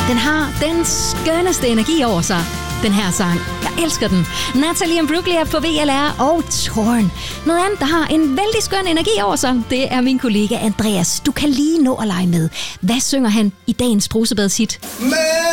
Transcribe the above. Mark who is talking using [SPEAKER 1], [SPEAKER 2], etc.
[SPEAKER 1] Den har den skønneste energi over sig, den her sang. Jeg elsker den. Natalie Imbruglia på VLR og Torn. Noget andet, der har en vældig skøn energi over sig, det er min kollega Andreas. Du kan lige nå at lege med. Hvad synger han i dagens Brusebadshit?